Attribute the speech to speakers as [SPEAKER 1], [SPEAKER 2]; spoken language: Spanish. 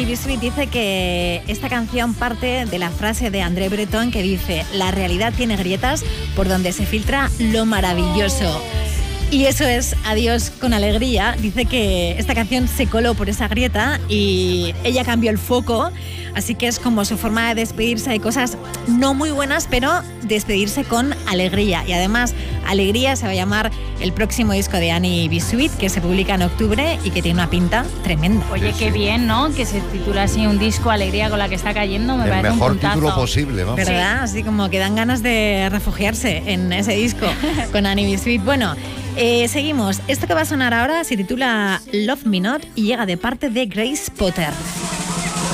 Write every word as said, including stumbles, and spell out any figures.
[SPEAKER 1] Biscuit dice que esta canción parte de la frase de André Breton que dice: la realidad tiene grietas por donde se filtra lo maravilloso. Y eso es Adiós con alegría. Dice que esta canción se coló por esa grieta y ella cambió el foco, así que es como su forma de despedirse de cosas no muy buenas, pero despedirse con alegría. Y además, Alegría se va a llamar el próximo disco de Annie Biscuit, que se publica en octubre y que tiene una pinta tremenda.
[SPEAKER 2] Oye, qué bien, ¿no? Que se titula así un disco, Alegría con la que está cayendo, me
[SPEAKER 3] el
[SPEAKER 2] parece un
[SPEAKER 3] mejor
[SPEAKER 2] puntazo.
[SPEAKER 3] título posible, vamos.
[SPEAKER 1] ¿Verdad? Así como que dan ganas de refugiarse en ese disco con Annie Biscuit. Bueno, eh, seguimos. Esto que va a sonar ahora se titula Love Me Not y llega de parte de Grace Potter.